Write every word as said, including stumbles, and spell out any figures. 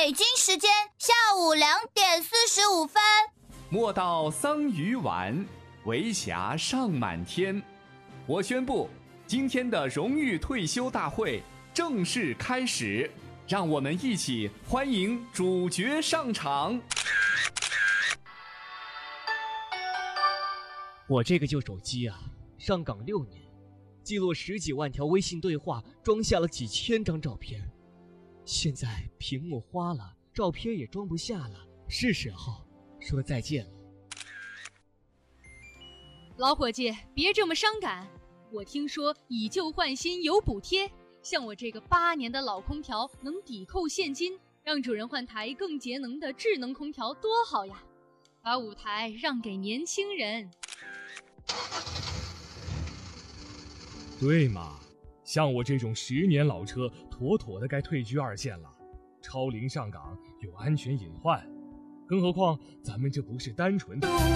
北京时间下午两点四十五分。 莫道桑榆晚，为霞尚满天。我宣布，今天的荣誉退休大会正式开始，让我们一起欢迎主角上场。 我这个旧手机啊，上岗六年，记录十几万条微信对话，装下了几千张照片。现在屏幕花了，照片也装不下了，是时候说再见了。 老伙计，别这么伤感。我听说以旧换新有补贴，像我这个八年的老空调能抵扣现金，让主人换台更节能的智能空调多好呀！把舞台让给年轻人。 对嘛，像我这种十年老车，妥妥的该退居二线了。超龄上岗有安全隐患，更何况咱们这不是单纯的